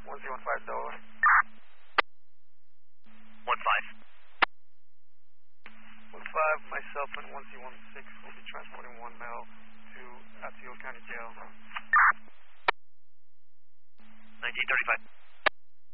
1015 Delaware. 15. 15, myself and 1016 will be transporting one male to Osceola County Jail. 1935.